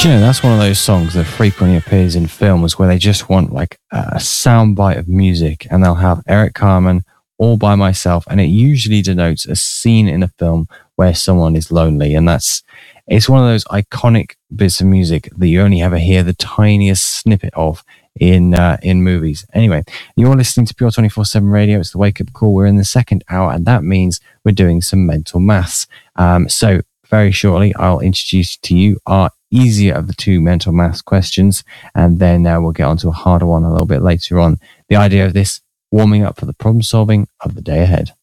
Do you know, that's one of those songs that frequently appears in films where they just want like a soundbite of music, and they'll have Eric Carmen, All by Myself, and it usually denotes a scene in a film where someone is lonely. And it's one of those iconic bits of music that you only ever hear the tiniest snippet of in movies. Anyway, you're listening to Pure 24/7 Radio. It's the Wake Up Call. We're in the second hour, and that means we're doing some mental maths. So very shortly, I'll introduce to you our easier of the two mental maths questions, and then we'll get on to a harder one a little bit later on. The idea of this, warming up for the problem solving of the day ahead.